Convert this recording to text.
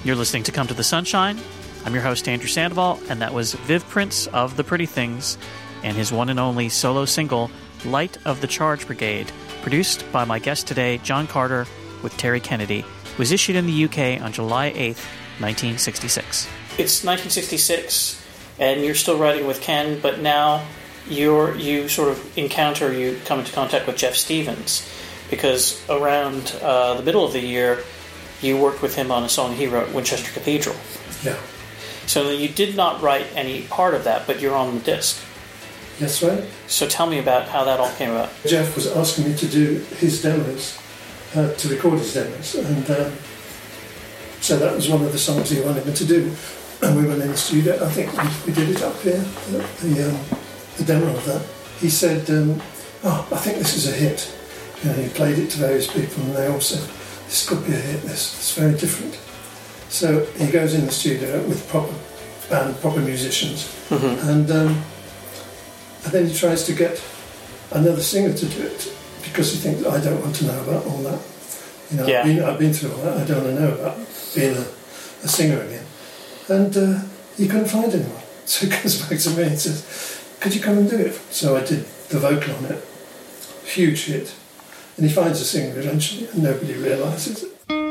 You're listening to Come to the Sunshine. I'm your host, Andrew Sandoval, and that was Viv Prince of The Pretty Things and his one and only solo single, Light of the Charge Brigade, produced by my guest today, John Carter, with Terry Kennedy. It was issued in the UK on July 8th, 1966. It's 1966, and you're still writing with Ken, but now you come into contact with Jeff Stevens, because around the middle of the year, you worked with him on a song he wrote, Winchester Cathedral. Yeah. So you did not write any part of that, but you're on the disc. That's right. So tell me about how that all came about. Jeff was asking me to do his demos, to record his demos, and so that was one of the songs he wanted me to do. And we went in the studio. I think we did it up here, the demo of that. He said, I think this is a hit. You know, he played it to various people, and they all said, this could be a hit, it's very different. So he goes in the studio with proper band, proper musicians, mm-hmm. and then he tries to get another singer to do it, because he thinks, I don't want to know about all that. You know, yeah. I've been through all that, I don't want to know about being a singer again. And he couldn't find anyone. So he comes back to me and says, could you come and do it? So I did the vocal on it. Huge hit. And he finds a singer eventually, and nobody realises it.